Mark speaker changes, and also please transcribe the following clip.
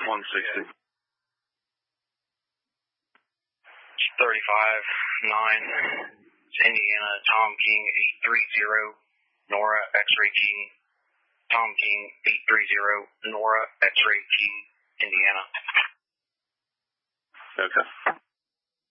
Speaker 1: 160.
Speaker 2: 35-9, Indiana, Tom King 830, Nora X-Ray King, Tom King 830, Nora X-Ray King, Indiana.
Speaker 1: Okay.